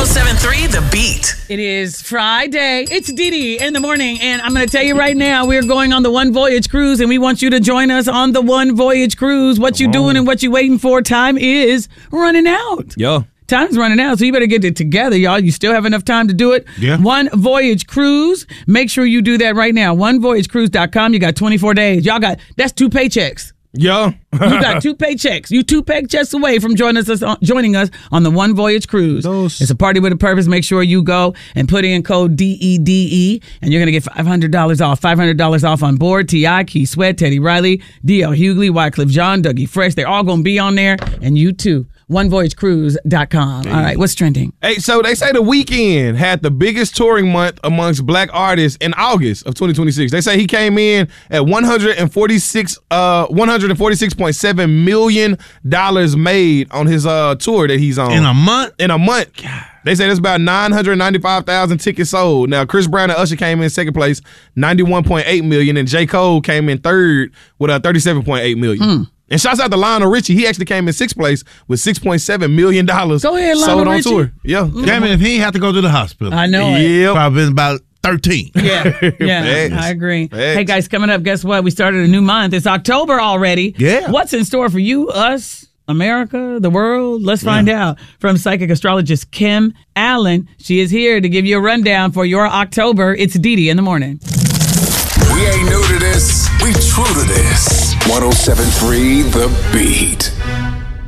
107.3 The Beat. It is Friday. It's Didi in the morning, and I'm going to tell you right now, we're going on the One Voyage Cruise, and we want you to join us on the One Voyage Cruise. What you doing and what you waiting for? Time is running out. Yo. Time's running out, so you better get it together, y'all. You still have enough time to do it. Yeah. One Voyage Cruise. Make sure you do that right now. OneVoyageCruise.com. You got 24 days. Y'all that's 2 paychecks. Yo. You got 2 paychecks. You 2 paychecks away from joining us on the One Voyage Cruise. It's a party with a purpose. Make sure you go and put in code DEDE, and you're going to get $500 off. $500 off on board. T.I., Keith Sweat, Teddy Riley, D.L. Hughley, Wycliffe Jean, Dougie Fresh. They're all going to be on there, and you too. OneVoyageCruise.com. All right, what's trending? Hey, so they say The Weeknd had the biggest touring month amongst black artists in August of 2026. They say he came in at $146.7 million made on his tour that he's on. In a month? In a month. God. They say there's about 995,000 tickets sold. Now, Chris Brown and Usher came in second place, $91.8 million, and J. Cole came in third with $37.8 million. And shouts out to Lionel Richie. He actually came in sixth place with $6.7 million Go ahead, sold Lionel on Richie. tour. Yeah. Damn it, if he ain't have to go to the hospital. I know it. Yep. Probably been about 13. Yeah, Facts. I agree. Facts. Hey, guys, coming up, guess what? We started a new month. It's October already. Yeah. What's in store for you, us, America, the world? Let's find out from psychic astrologist Kim Allen. She is here to give you a rundown for your October. It's Didi in the morning. We ain't new to this. We true to this. 107.3 The Beat.